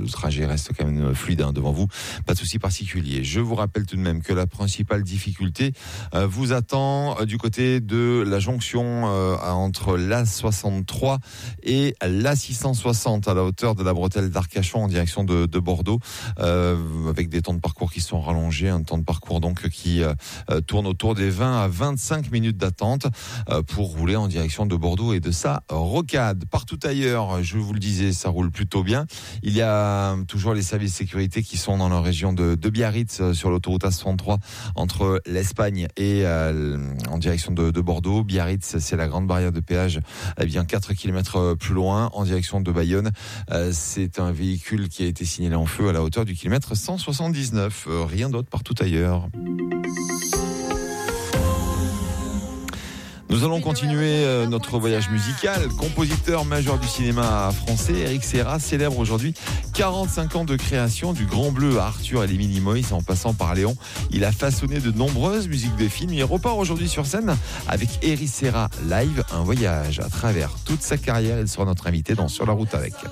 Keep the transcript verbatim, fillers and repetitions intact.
le trajet reste quand même fluide hein, devant vous. Pas de souci particulier. Je vous rappelle tout de même que la principale difficulté euh, vous attend euh, du côté de la jonction euh, entre l'A soixante-trois et l'A six cent soixante à la hauteur de la bretelle d'Arcachon en direction de, de Bordeaux, euh, avec des temps de parcours qui sont rallongés, un temps de parcours donc qui euh, tourne autour des vingt à vingt-cinq minutes d'attente euh, pour rouler en direction de Bordeaux et de sa rocade. Partout ailleurs, je vous le disais, ça roule plutôt bien. Il y a toujours les services de sécurité qui sont dans la région de, de Biarritz sur l'autoroute A soixante-trois entre l'Espagne et euh, en direction de, de Bordeaux. Biarritz, c'est la grande barrière de péage, eh bien quatre kilomètres plus loin en direction de Bayonne. Euh, c'est un véhicule qui a été signalé en feu à la hauteur du kilomètre cent soixante-dix-neuf. Euh, rien d'autre partout ailleurs. Nous allons continuer notre voyage musical. Compositeur majeur du cinéma français, Eric Serra célèbre aujourd'hui quarante-cinq ans de création, du Grand Bleu à Arthur et les Minimoys en passant par Léon. Il a façonné de nombreuses musiques de films. Il repart aujourd'hui sur scène avec Eric Serra Live, un voyage à travers toute sa carrière. Il sera notre invité dans Sur la route avec.